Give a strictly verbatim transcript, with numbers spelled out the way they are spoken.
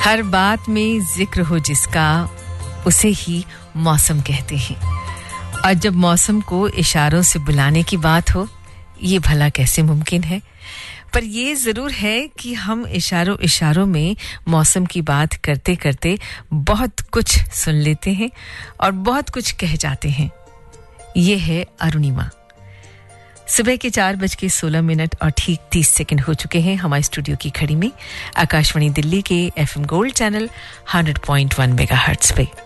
हर बात में जिक्र हो जिसका उसे ही मौसम कहते हैं और जब मौसम को इशारों से बुलाने की बात हो ये भला कैसे मुमकिन है पर ये जरूर है कि हम इशारों इशारों में मौसम की बात करते करते बहुत कुछ सुन लेते हैं और बहुत कुछ कह जाते हैं ये है अरुणिमा सुबह के चार बज के सोलह मिनट और ठीक तीस सेकंड हो चुके हैं हमारे स्टूडियो की घड़ी में आकाशवाणी दिल्ली के FM gold channel one hundred point one megahertz पे